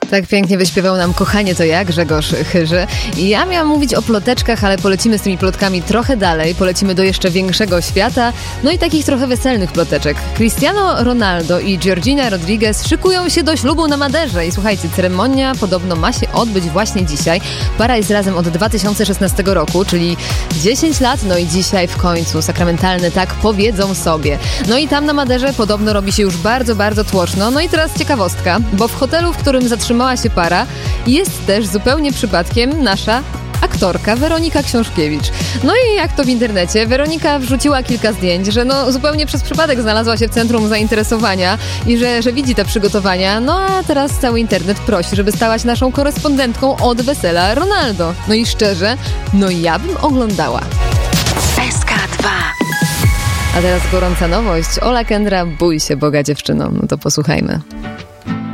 Tak pięknie wyśpiewał nam Kochanie to ja, Grzegorz Chyży. I ja miałam mówić o ploteczkach, ale polecimy z tymi plotkami trochę dalej. Polecimy do jeszcze większego świata. No i takich trochę weselnych ploteczek. Cristiano Ronaldo i Georgina Rodriguez szykują się do ślubu na Maderze. I słuchajcie, ceremonia podobno ma się odbyć właśnie dzisiaj. Para jest razem od 2016 roku, czyli 10 lat. No i dzisiaj w końcu sakramentalne tak powiedzą sobie. No i tam na Maderze podobno robi się już bardzo, bardzo tłoczno. No i teraz ciekawostka, bo w hotelu, w którym zatrzymała się para, jest też zupełnie przypadkiem nasza aktorka Weronika Książkiewicz. No i jak to w internecie, Weronika wrzuciła kilka zdjęć, że zupełnie przez przypadek znalazła się w centrum zainteresowania i że widzi te przygotowania. No a teraz cały internet prosi, żeby stała się naszą korespondentką od wesela Ronaldo. No i szczerze, ja bym oglądała. SK2. A teraz gorąca nowość. Ola Kendra, bój się Boga dziewczyno. No to posłuchajmy.